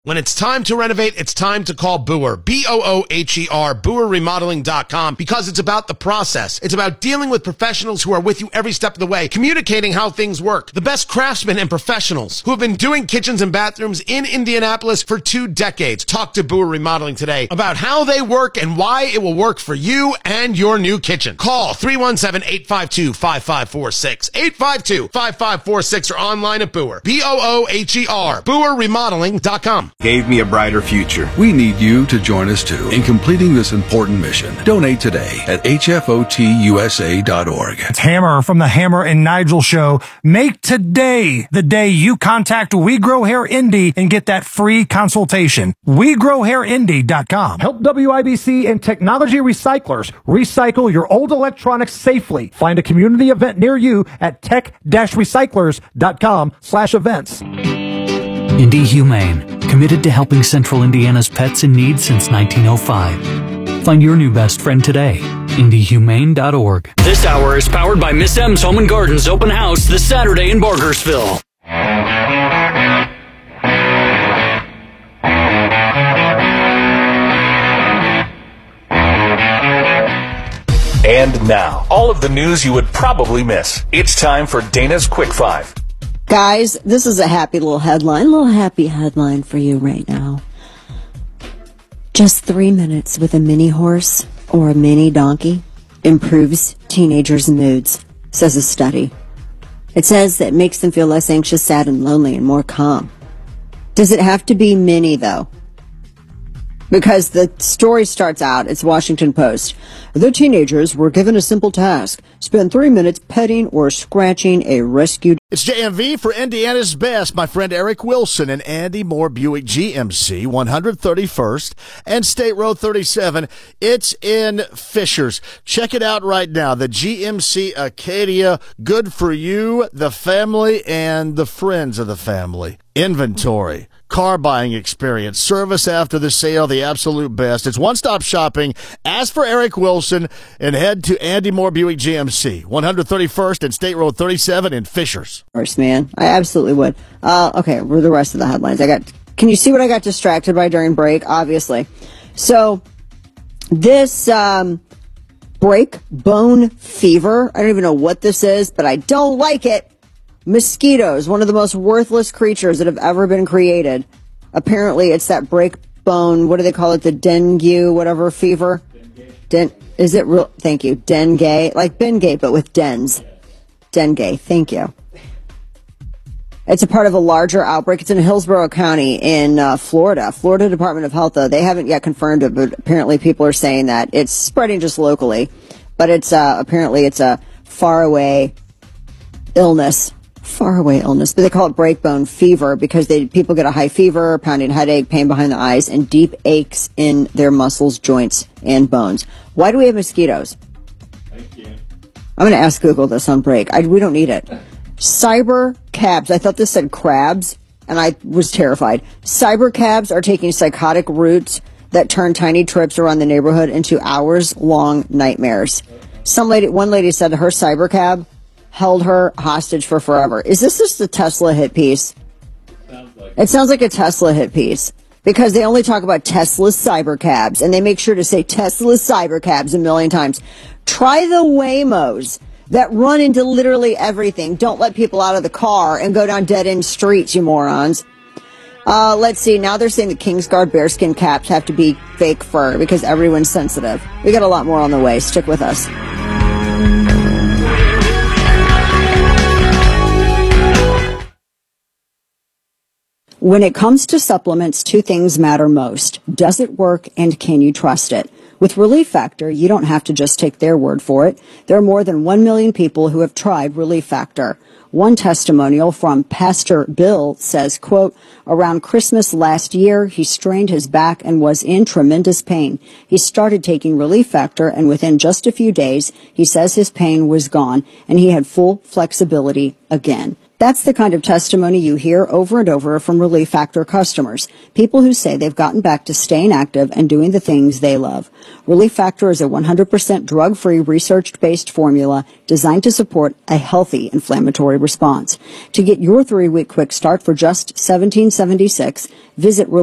When it's time to renovate, it's time to call Booher. B-O-O-H-E-R, BooherRemodeling.com, because it's about the process. It's about dealing with professionals who are with you every step of the way, communicating how things work. The best craftsmen and professionals who have been doing kitchens and bathrooms in Indianapolis for 2 decades. Talk to Booher Remodeling today about how they work and why it will work for you and your new kitchen. Call 317-852-5546, 852-5546, or online at Booher. B-O-O-H-E-R, BooherRemodeling.com. Gave me a brighter future. We need you to join us too in completing this important mission. Donate today at hfotusa.org. It's Hammer from the Hammer and Nigel Show. Make today the day you contact We Grow Hair Indy and get that free consultation. WeGrowHairIndy.com. Help WIBC and technology recyclers recycle your old electronics safely. Find a community event near you at tech-recyclers.com/events. Indy Humane, committed to helping Central Indiana's pets in need since 1905. Find your new best friend today. IndyHumane.org. This hour is powered by Miss M's Home and Gardens open house this Saturday in Bargersville. And now, all of the news you would probably miss. It's time for Dana's Quick Five. Guys, this is a happy little headline, for you right now. Just 3 minutes with a mini horse or a mini donkey improves teenagers' moods, says a study. It says that it makes them feel less anxious, sad, and lonely, and more calm. Does it have to be mini, though? Because the story starts out, it's Washington Post. The teenagers were given a simple task. Spend 3 minutes petting or scratching a rescued... It's JMV for Indiana's Best. My friend Eric Wilson and Andy Moore Buick GMC, 131st and State Road 37. It's in Fishers. Check it out right now. The GMC Acadia, good for you, the family, and the friends of the family. Inventory, car buying experience, service after the sale, the absolute best. It's one-stop shopping. Ask for Eric Wilson and head to Andy Moore Buick GMC, 131st and State Road 37 in Fishers. Man, I absolutely would. Okay, we're the rest of the headlines. Can you see what I got distracted by during break? Obviously. So, this break bone fever, I don't even know what this is, but I don't like it. Mosquitoes, one of the most worthless creatures that have ever been created. Apparently, it's that break bone, what do they call it? The dengue, whatever fever? Is it real? Thank you. Dengue, like Bengay, but with dens. Dengue, thank you. It's a part of a larger outbreak. It's in Hillsborough County in Florida. Florida Department of Health, though, they haven't yet confirmed it, but apparently people are saying that it's spreading just locally. But it's apparently it's a faraway illness, but they call it breakbone fever because people get a high fever, pounding headache, pain behind the eyes, and deep aches in their muscles, joints, and bones. Why do we have mosquitoes? Thank you. I'm going to ask Google this on break. We don't need it. Cyber cabs. I thought this said crabs, and I was terrified. Cyber cabs are taking psychotic routes that turn tiny trips around the neighborhood into hours-long nightmares. One lady said her cyber cab held her hostage for forever. Is this just a Tesla hit piece? It sounds like a Tesla hit piece because they only talk about Tesla's cyber cabs, and they make sure to say Tesla's cyber cabs a million times. Try the Waymos that run into literally everything. Don't let people out of the car and go down dead-end streets, you morons. Let's see. Now they're saying the Kingsguard bearskin caps have to be fake fur because everyone's sensitive. We got a lot more on the way. Stick with us. When it comes to supplements, 2 things matter most. Does it work and can you trust it? With Relief Factor, you don't have to just take their word for it. There are more than 1 million people who have tried Relief Factor. One testimonial from Pastor Bill says, quote, around Christmas last year, he strained his back and was in tremendous pain. He started taking Relief Factor, and within just a few days, he says his pain was gone and he had full flexibility again. That's the kind of testimony you hear over and over from Relief Factor customers. People who say they've gotten back to staying active and doing the things they love. Relief Factor is a 100% drug-free, research-based formula designed to support a healthy inflammatory response. To get your 3-week quick start for just $17.76, visit